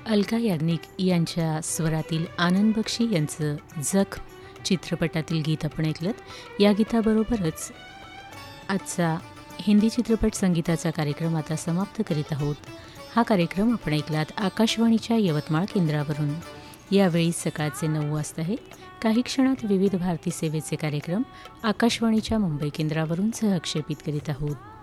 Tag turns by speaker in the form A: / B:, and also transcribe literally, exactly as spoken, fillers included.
A: अलका याग्निक यांच्या स्वरातील आनंद बक्षी यांचं जख चित्रपटातील गीत आपण ऐकलंत. या गीताबरोबरच आजचा हिंदी चित्रपट संगीताचा कार्यक्रम आता समाप्त करीत आहोत. हा कार्यक्रम आपण ऐकलात आकाशवाणीच्या यवतमाळ केंद्रावरून. यावेळी सकाळचे नऊ वाजता आहेत. काही क्षणात विविध भारती सेवेचे कार्यक्रम आकाशवाणीच्या मुंबई केंद्रावरून सहक्षेपित करीत आहोत.